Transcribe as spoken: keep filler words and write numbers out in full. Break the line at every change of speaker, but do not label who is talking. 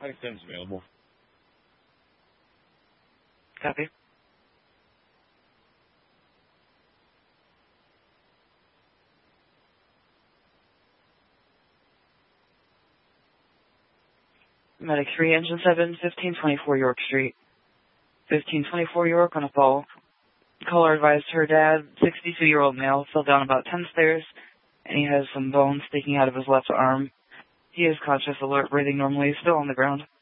Five ten's available.
Copy. Medic three, Engine seven, fifteen twenty-four York Street. fifteen twenty-four York on a fall. Caller advised her dad, sixty-two-year-old male, fell down about ten stairs, and he has some bones sticking out of his left arm. He is conscious, alert, breathing normally, still on the ground.